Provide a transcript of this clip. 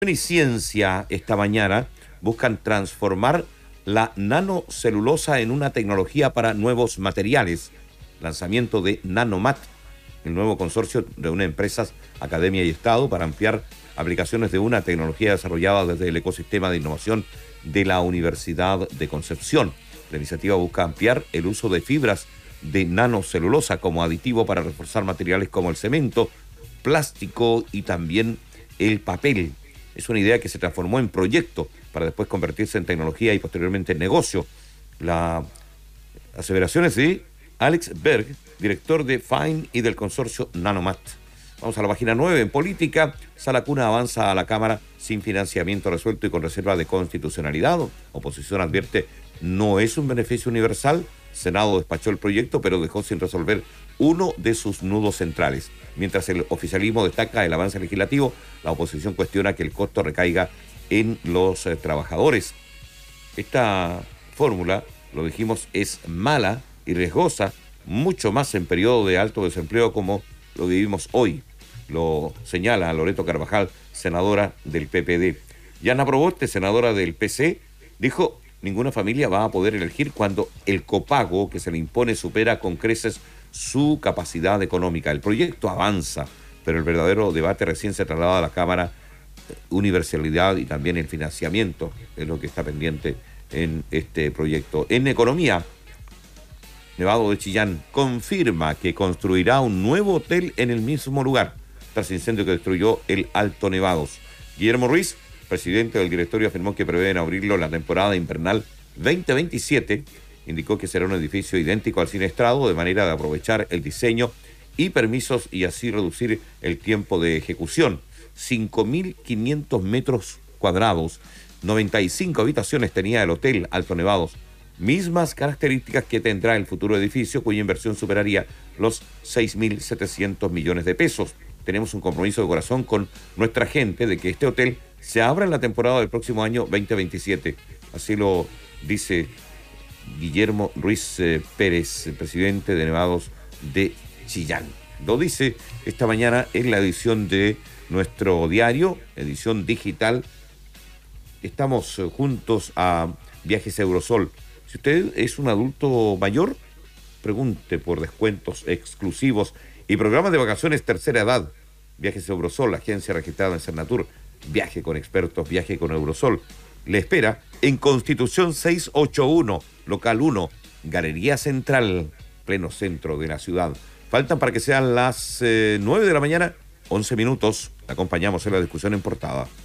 Y Ciencia esta mañana buscan transformar la nanocelulosa en una tecnología para nuevos materiales. Lanzamiento de Nanomat, el nuevo consorcio de una empresas, academia y Estado para ampliar aplicaciones de una tecnología desarrollada desde el ecosistema de innovación de la Universidad de Concepción. La iniciativa busca ampliar el uso de fibras de nanocelulosa como aditivo para reforzar materiales como el cemento, plástico y también el papel. Es una idea que se transformó en proyecto para después convertirse en tecnología y posteriormente en negocio. Las aseveraciones de Alex Berg, director de FINE y del consorcio Nanomat. Vamos a la página 9. En política, Sala Cuna avanza a la Cámara sin financiamiento resuelto y con reserva de constitucionalidad. Oposición advierte no es un beneficio universal. Senado despachó el proyecto, pero dejó sin resolver uno de sus nudos centrales. Mientras el oficialismo destaca el avance legislativo, la oposición cuestiona que el costo recaiga en los trabajadores. Esta fórmula, lo dijimos, es mala y riesgosa, mucho más en periodo de alto desempleo como lo vivimos hoy. Lo señala Loreto Carvajal, senadora del PPD. Yana Proboste, senadora del PC, dijo: ninguna familia va a poder elegir cuando el copago que se le impone supera con creces su capacidad económica. El proyecto avanza, pero el verdadero debate recién se traslada a la Cámara. Universalidad y también el financiamiento es lo que está pendiente en este proyecto. En economía, Nevado de Chillán confirma que construirá un nuevo hotel en el mismo lugar tras incendio que destruyó el Alto Nevados. Guillermo Ruiz, presidente del directorio, afirmó que prevén abrirlo la temporada invernal 2027. Indicó que será un edificio idéntico al Sinestrado, de manera de aprovechar el diseño y permisos y así reducir el tiempo de ejecución. 5.500 metros cuadrados, 95 habitaciones tenía el hotel Alto Nevados, mismas características que tendrá el futuro edificio, cuya inversión superaría los 6.700 millones de pesos. Tenemos un compromiso de corazón con nuestra gente de que este hotel se abra en la temporada del próximo año 2027. Así lo dice Guillermo Ruiz Pérez, presidente de Nevados de Chillán. Lo dice esta mañana en la edición de nuestro diario, edición digital. Estamos juntos a Viajes Eurosol. Si usted es un adulto mayor, pregunte por descuentos exclusivos y programas de vacaciones tercera edad. Viajes Eurosol, agencia registrada en Cernatur. Viaje con expertos, viaje con Eurosol. Le espera en Constitución 681, local 1, Galería Central, pleno centro de la ciudad. Faltan para que sean las 9 de la mañana, 11 minutos. La acompañamos en la discusión en portada.